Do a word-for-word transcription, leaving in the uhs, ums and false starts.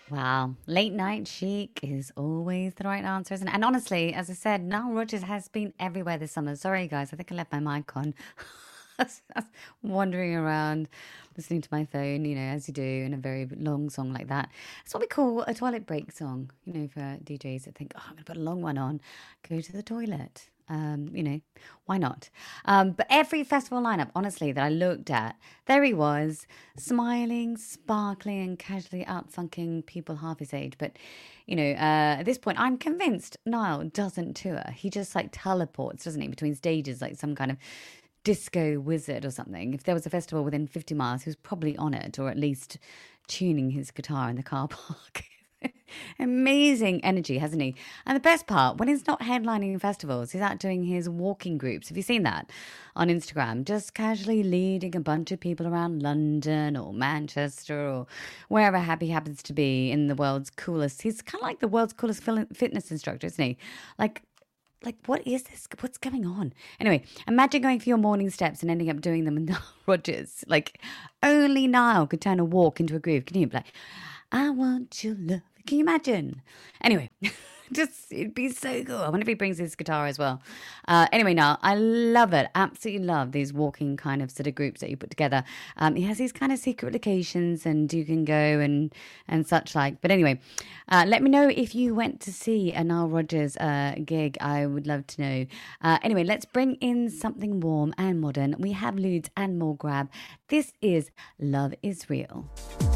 Wow. Late night chic is always the right answer, isn't it? And honestly, as I said, Nile Rodgers has been everywhere this summer. Sorry, guys. I think I left my mic on. I was wandering around, listening to my phone, you know, as you do in a very long song like that. It's what we call a toilet break song, you know, for D Js that think, oh, I'm going to put a long one on, go to the toilet. Um, you know, why not? Um, but every festival lineup, honestly, that I looked at, there he was, smiling, sparkling, and casually out funking people half his age. But, you know, uh, at this point, I'm convinced Niall doesn't tour. He just like teleports, doesn't he, between stages like some kind of disco wizard or something. If there was a festival within fifty miles, he was probably on it, or at least tuning his guitar in the car park. Amazing energy, hasn't he? And the best part, when he's not headlining festivals, he's out doing his walking groups. Have you seen that on Instagram? Just casually leading a bunch of people around London or Manchester or wherever happy happens to be in the world's coolest. He's kind of like the world's coolest fitness instructor, isn't he? Like, like what is this? What's going on? Anyway, imagine going for your morning steps and ending up doing them with Nile Rodgers. Like, only Nile could turn a walk into a groove. Can you? Like, I want your love. Can you imagine? Anyway, just it'd be so cool. I wonder if he brings his guitar as well. Uh, anyway, now I love it. Absolutely love these walking kind of sort of groups that you put together. Um, he has these kind of secret locations, and you can go and and such like. But anyway, uh, let me know if you went to see a Nile Rodgers uh, gig. I would love to know. Uh, anyway, let's bring in something warm and modern. We have Ludes and more grab. This is Love Is Real.